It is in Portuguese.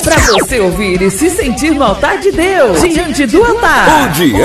Pra você ouvir e se sentir no altar de Deus, diante do altar.